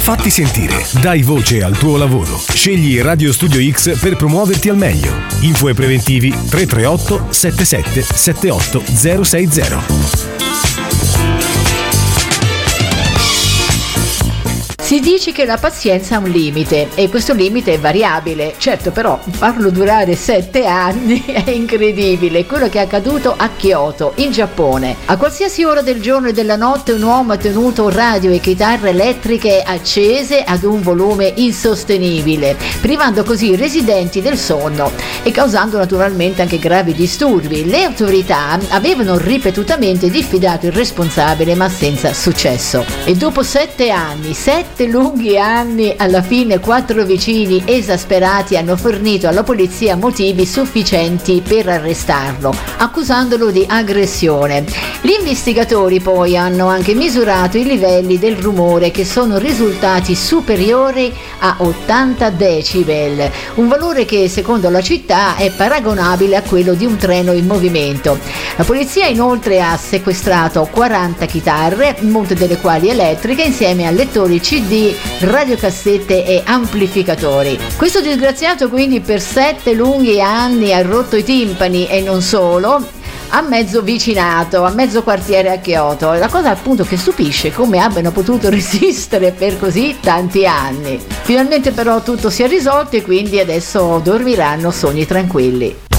Fatti sentire, dai voce al tuo lavoro. Scegli Radio Studio X per promuoverti al meglio. Info e preventivi 338 77 78 060. Si dice che la pazienza ha un limite e questo limite è variabile. Certo, però farlo durare 7 anni è incredibile. Quello che è accaduto a Kyoto, in Giappone. A qualsiasi ora del giorno e della notte un uomo ha tenuto radio e chitarre elettriche accese ad un volume insostenibile, privando così i residenti del sonno e causando naturalmente anche gravi disturbi. Le autorità avevano ripetutamente diffidato il responsabile, ma senza successo. E dopo 7 anni, 7 lunghi anni, alla fine 4 vicini esasperati hanno fornito alla polizia motivi sufficienti per arrestarlo, accusandolo di aggressione. Gli investigatori poi hanno anche misurato i livelli del rumore, che sono risultati superiori a 80 decibel, un valore che secondo la città è paragonabile a quello di un treno in movimento. La polizia inoltre ha sequestrato 40 chitarre, molte delle quali elettriche, insieme a lettori CD, radiocassette e amplificatori. Questo disgraziato quindi per 7 lunghi anni ha rotto i timpani e non solo, a mezzo vicinato, a mezzo quartiere a Kyoto. La cosa appunto che stupisce è come abbiano potuto resistere per così tanti anni. Finalmente però tutto si è risolto e quindi adesso dormiranno sogni tranquilli.